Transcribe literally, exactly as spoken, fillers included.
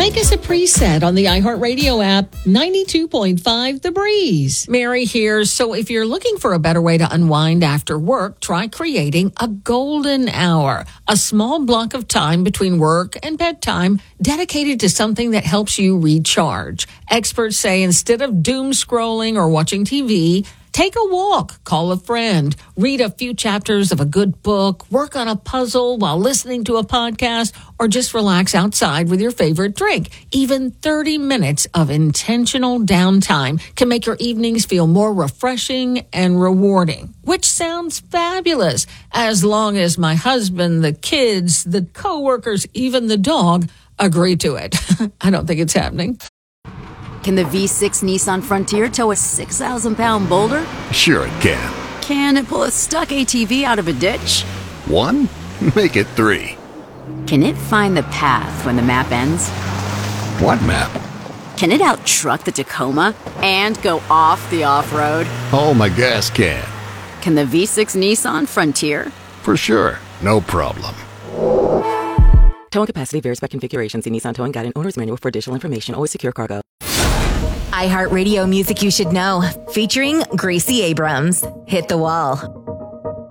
Make us a preset on the iHeartRadio app, ninety-two point five The Breeze. Mary here. So if you're looking for a better way to unwind after work, try creating a golden hour, a small block of time between work and bedtime dedicated to something that helps you recharge. Experts say instead of doom scrolling or watching T V, take a walk, call a friend, read a few chapters of a good book, work on a puzzle while listening to a podcast, or just relax outside with your favorite drink. Even thirty minutes of intentional downtime can make your evenings feel more refreshing and rewarding, which sounds fabulous as long as my husband, the kids, the coworkers, even the dog agree to it. I don't think it's happening. Can the V six Nissan Frontier tow a six thousand pound boulder? Sure it can. Can it pull a stuck A T V out of a ditch? One? Make it three. Can it find the path when the map ends? What map? Can it out-truck the Tacoma and go off the off-road? Oh, my gas can. Can the V six Nissan Frontier? For sure. No problem. Towing capacity varies by configuration. See Nissan Towing Guide and Owner's Manual for additional information. Always secure cargo. iHeartRadio Music You Should Know, featuring Gracie Abrams. Hit the Wall.